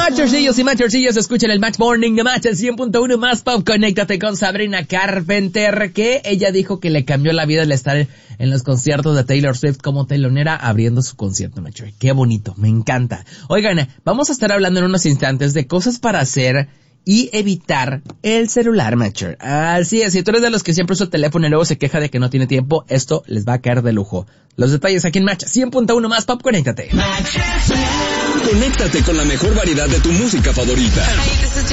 Matchercillos y matchercillos, escuchen el Match Morning de Match 100.1 más pop. Conéctate con Sabrina Carpenter, que ella dijo que le cambió la vida el estar en los conciertos de Taylor Swift como telonera abriendo su concierto, Matcher. Qué bonito, me encanta. Oigan, vamos a estar hablando en unos instantes de cosas para hacer y evitar el celular, Matcher. Así es, si tú eres de los que siempre usa el teléfono y luego se queja de que no tiene tiempo, esto les va a caer de lujo. Los detalles aquí en Match 100.1 más pop, conéctate. Conéctate con la mejor variedad de tu música favorita.